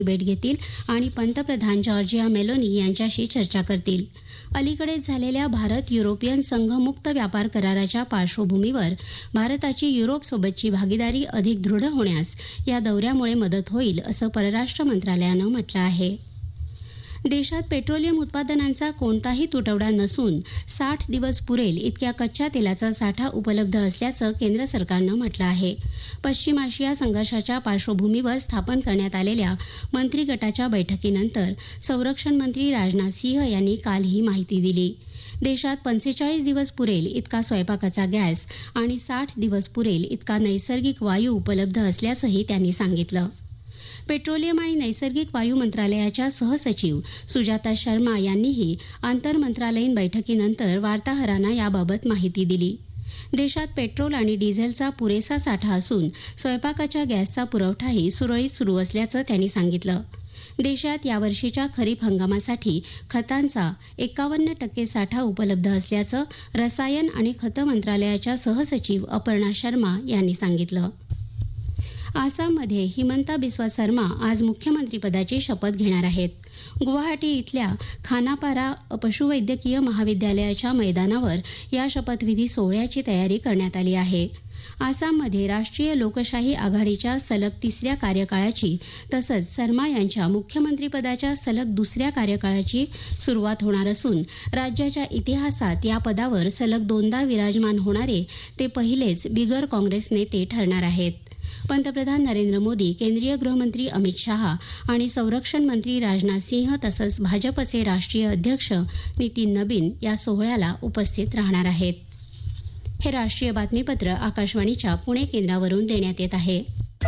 भेट घेतील आणि पंतप्रधान जॉर्जिया मेलोनी यांच्याशी चर्चा करतील. अलीकडेच झालेल्या भारत युरोपियन संघ मुक्त व्यापार कराराच्या पार्श्वभूमीवर भारताची युरोपसोबतची भागीदारी अधिक दृढ होण्यास या दौऱ्यामुळे मदत होईल, असं परराष्ट्र मंत्रालयानं म्हटलं आहे. देशात पेट्रोलियम उत्पादनांचा कोणताही तुटवडा नसून 60 दिवस पुरेल इतक्या कच्च्या तेलाचा साठा उपलब्ध असल्याचं केंद्र सरकारनं म्हटलं आहे. पश्चिम आशिया संघर्षाच्या पार्श्वभूमीवर स्थापन करण्यात आलेल्या मंत्री गटाच्या बैठकीनंतर संरक्षण मंत्री राजनाथ सिंह यांनी काल ही माहिती दिली. देशात 45 दिवस पुरेल इतका स्वयंपाकाचा गॅस आणि 60 दिवस पुरेल इतका नैसर्गिक वायू उपलब्ध असल्याचंही त्यांनी सांगितलं. पेट्रोलियम आणि नैसर्गिक वायू मंत्रालयाच्या सहसचिव सुजाता शर्मा यांनीही आंतरमंत्रालयीन बैठकीनंतर वार्ताहरांना याबाबत माहिती दिली. देशात पेट्रोल आणि डिझेलचा पुरेसा साठा असून स्वयंपाकाच्या गॅसचा पुरवठाही सुरळीत सुरू असल्याचं त्यांनी सांगितलं. देशात यावर्षीच्या खरीप हंगामासाठी खतांचा 51% साठा उपलब्ध असल्याचं रसायन आणि खत मंत्रालयाच्या सहसचिव अपर्णा शर्मा यांनी सांगितलं. आसाममध्ये हिमंता बिस्वा शर्मा आज मुख्यमंत्रीपदाची शपथ घेणार आहेत. गुवाहाटी इथल्या खानापारा पशुवैद्यकीय महाविद्यालयाच्या मैदानावर या शपथविधी सोहळ्याची तयारी करण्यात आली आहे. आसाममध्ये राष्ट्रीय लोकशाही आघाडीच्या सलग 3ऱ्या कार्यकाळाची तसंच शर्मा यांच्या मुख्यमंत्रीपदाच्या सलग 2ऱ्या कार्यकाळाची सुरुवात होणार असून राज्याच्या इतिहासात या पदावर सलग 2दा विराजमान होणारे ते पहिलेच बिगर काँग्रेस नेते ठरणार आहेत. पंतप्रधान नरेंद्र मोदी, केंद्रीय गृहमंत्री अमित शहा आणि संरक्षण मंत्री राजनाथ सिंह तसंच भाजपचे राष्ट्रीय अध्यक्ष नितीन नबीन या सोहळ्याला उपस्थित राहणार आहेत. हे राष्ट्रीय बातमीपत्र आकाशवाणीच्या पुणे केंद्रावरून देण्यात येत आहे.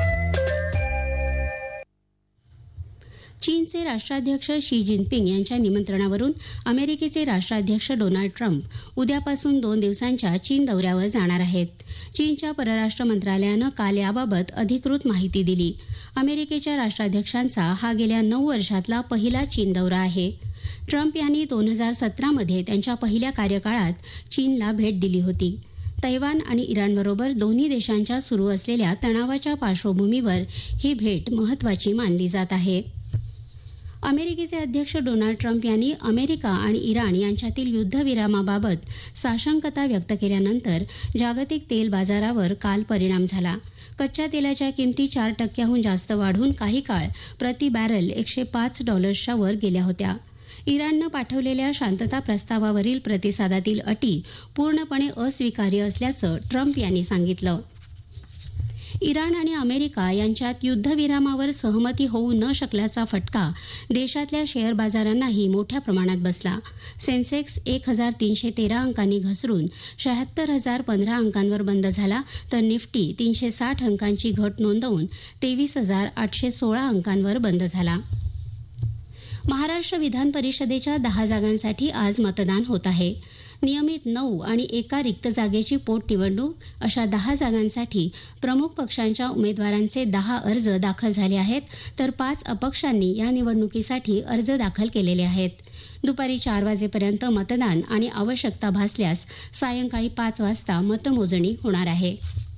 चीनचे राष्ट्राध्यक्ष शी जिनपिंग यांच्या निमंत्रणावरून अमेरिकेचे राष्ट्राध्यक्ष डोनाल्ड ट्रम्प उद्यापासून 2 दिवसांच्या चीन दौऱ्यावर जाणार आहेत. चीनच्या परराष्ट्र मंत्रालयानं काल याबाबत अधिकृत माहिती दिली. अमेरिकेच्या राष्ट्राध्यक्षांचा हा गेल्या 9 वर्षातला पहिला चीन दौरा आहे. ट्रम्प यांनी 2017मध्ये त्यांच्या पहिल्या कार्यकाळात चीनला भेट दिली होती. तैवान आणि इराणबरोबर दोन्ही देशांच्या सुरू असलेल्या तणावाच्या पार्श्वभूमीवर ही भेट महत्त्वाची मानली जात आहे. अमेरिकेचे अध्यक्ष डोनाल्ड ट्रम्प यांनी अमेरिका आणि इराण यांच्यातील युद्धविरामाबाबत साशंकता व्यक्त केल्यानंतर जागतिक तेल बाजारावर काल परिणाम झाला. कच्च्या तेलाच्या किमती 4% जास्त वाढून काही काळ प्रति बॅरल $105 वर गेल्या होत्या. इराणनं पाठवलेल्या शांतता प्रस्तावावरील प्रतिसादातील अटी पूर्णपणे अस्वीकार्य असल्याचं ट्रम्प यांनी सांगितलं. इराण आणि अमेरिका यांच्यात युद्धविरामावर सहमती होऊ न शकल्याचा फटका देशातल्या शेअर बाजारांनाही मोठ्या प्रमाणात बसला. सेन्सेक्स 1313 अंकांनी घसरून 76,015 अंकांवर बंद झाला, तर निफ्टी 360 अंकांची घट नोंदवून 23,816 अंकांवर बंद झाला. महाराष्ट्र विधान परिषदेच्या 10 जागांसाठी आज मतदान होत आहे. नियमित 9 आणि एका रिक्त जागेची पोटनिवडणूक अशा 10 जागांसाठी प्रमुख पक्षांच्या उमेदवारांचे 10 अर्ज दाखल झाले आहेत, तर 5 अपक्षांनी या निवडणुकीसाठी अर्ज दाखल केलेले आहेत. दुपारी 4 वाजेपर्यंत मतदान आणि आवश्यकता भासल्यास सायंकाळी 5 वाजता मतमोजणी होणार आहे.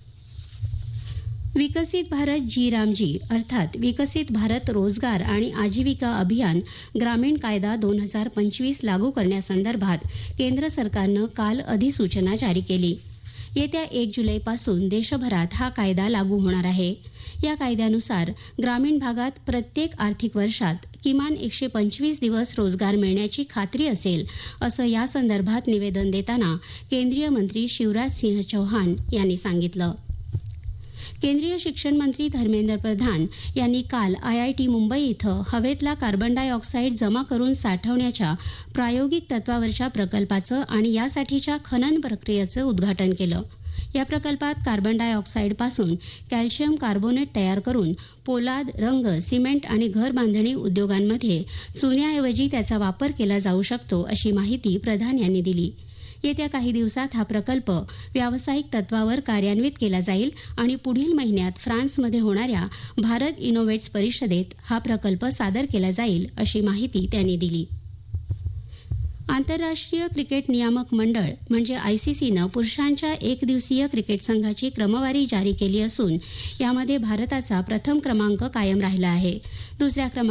विकसित भारत जी रामजी अर्थात विकसित भारत रोजगार आणि आजीविका अभियान ग्रामीण कायदा 2025 लागू करण्यासंदर्भात केंद्र सरकारनं काल अधिसूचना जारी केली. येत्या 1 जुलैपासून देशभरात हा कायदा लागू होणार आहे. या कायद्यानुसार ग्रामीण भागात प्रत्येक आर्थिक वर्षात किमान 125 दिवस रोजगार मिळण्याची खात्री असेल, असं यासंदर्भात निवेदन देताना केंद्रीय मंत्री शिवराज सिंह चौहान यांनी सांगितलं. केंद्रीय शिक्षण मंत्री धर्मेंद्र प्रधान यांनी काल IIT मुंबई इथं हवेतला कार्बन डायऑक्साईड जमा करून साठवण्याच्या प्रायोगिक तत्वावरच्या प्रकल्पाचं आणि यासाठीच्या खनन प्रक्रियेचं उद्घाटन केलं. या प्रकल्पात कार्बन डायऑक्साईडपासून कॅल्शियम कार्बोनेट तयार करून पोलाद, रंग, सिमेंट आणि घर बांधणी उद्योगांमध्ये चुन्याऐवजी त्याचा वापर केला जाऊ शकतो, अशी माहिती प्रधान यांनी दिली. येत्या काही दिवसात हा प्रकल्प व्यावसायिक तत्वावर कार्यान्वित केला जाईल आणि पुढील महिन्यात फ्रान्समध्ये होणाऱ्या भारत इनोव्हेट्स परिषदेत हा प्रकल्प सादर केला जाईल, अशी माहिती त्यांनी दिली. आंतरराष्ट्रीय क्रिकेट नियामक मंडळ म्हणजे ICCनं पुरुषांच्या एकदिवसीय क्रिकेट संघाची क्रमवारी जारी केली असून यामध्ये भारताचा प्रथम क्रमांक कायम राहिला आहे. दुसऱ्या